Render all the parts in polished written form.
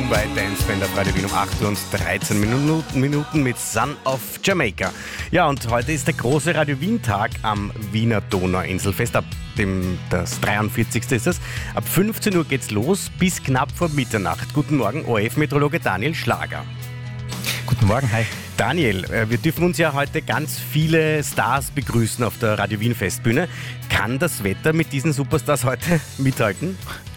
bei Danceband auf Radio Wien um 8 Uhr und 13 Minuten mit Son of Jamaica. Ja, und heute ist der große Radio Wien-Tag am Wiener Donauinselfest. Das 43. ist es. Ab 15 Uhr geht's los bis knapp vor Mitternacht. Guten Morgen, ORF-Meteorologe Daniel Schlager. Guten Morgen, hi. Daniel, wir dürfen uns ja heute ganz viele Stars begrüßen auf der Radio Wien Festbühne. Kann das Wetter mit diesen Superstars heute mithalten?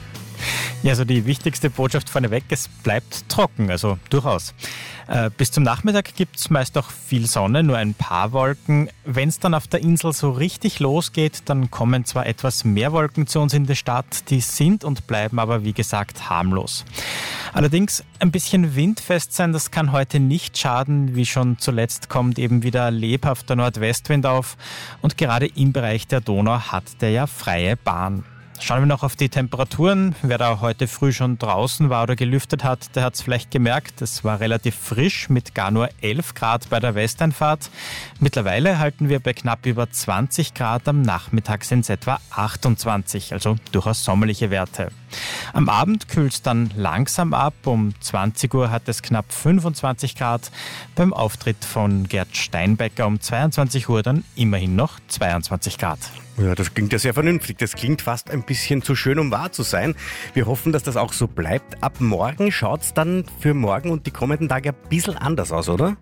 Ja, also die wichtigste Botschaft vorneweg, es bleibt trocken, also durchaus. Bis zum Nachmittag gibt es meist auch viel Sonne, nur ein paar Wolken. Wenn es dann auf der Insel so richtig losgeht, dann kommen zwar etwas mehr Wolken zu uns in die Stadt, die sind und bleiben aber wie gesagt harmlos. Allerdings ein bisschen windfest sein, das kann heute nicht schaden. Wie schon zuletzt kommt eben wieder lebhafter Nordwestwind auf und gerade im Bereich der Donau hat der ja freie Bahn. Schauen wir noch auf die Temperaturen. Wer da heute früh schon draußen war oder gelüftet hat, der hat es vielleicht gemerkt. Es war relativ frisch mit gar nur 11 Grad bei der Westeinfahrt. Mittlerweile halten wir bei knapp über 20 Grad. Am Nachmittag sind es etwa 28, also durchaus sommerliche Werte. Am Abend kühlt es dann langsam ab. Um 20 Uhr hat es knapp 25 Grad. Beim Auftritt von Gerd Steinbecker um 22 Uhr dann immerhin noch 22 Grad. Ja, das klingt ja sehr vernünftig. Das klingt fast ein bisschen zu schön, um wahr zu sein. Wir hoffen, dass das auch so bleibt. Ab morgen schaut es dann für morgen und die kommenden Tage ein bisschen anders aus, oder?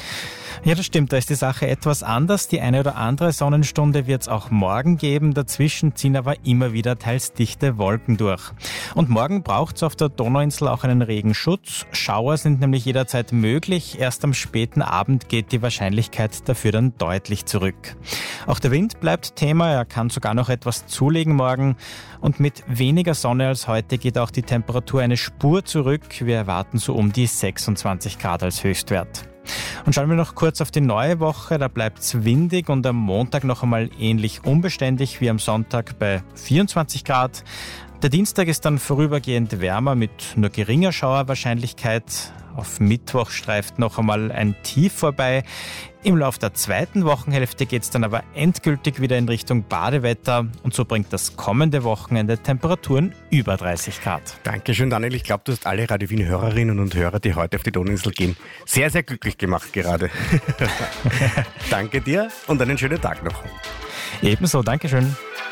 Ja, das stimmt, da ist die Sache etwas anders. Die eine oder andere Sonnenstunde wird es auch morgen geben. Dazwischen ziehen aber immer wieder teils dichte Wolken durch. Und morgen braucht es auf der Donauinsel auch einen Regenschutz. Schauer sind nämlich jederzeit möglich. Erst am späten Abend geht die Wahrscheinlichkeit dafür dann deutlich zurück. Auch der Wind bleibt Thema. Er kann sogar noch etwas zulegen morgen. Und mit weniger Sonne als heute geht auch die Temperatur eine Spur zurück. Wir erwarten so um die 26 Grad als Höchstwert. Und schauen wir noch kurz auf die neue Woche. Da bleibt es windig und am Montag noch einmal ähnlich unbeständig wie am Sonntag bei 24 Grad. Der Dienstag ist dann vorübergehend wärmer mit nur geringer Schauerwahrscheinlichkeit. Auf Mittwoch streift noch einmal ein Tief vorbei. Im Laufe der zweiten Wochenhälfte geht es dann aber endgültig wieder in Richtung Badewetter und so bringt das kommende Wochenende Temperaturen über 30 Grad. Dankeschön, Daniel. Ich glaube, du hast alle Radio Wien Hörerinnen und Hörer, die heute auf die Donauinsel gehen, sehr, sehr glücklich gemacht gerade. Danke dir und einen schönen Tag noch. Ebenso, Dankeschön.